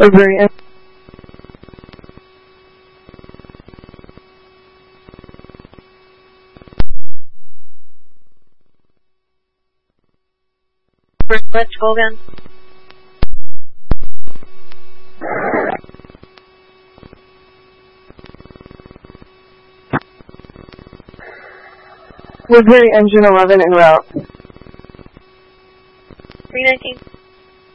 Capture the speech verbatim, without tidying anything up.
Woodbury en- Let's go again. Woodbury Engine eleven en route.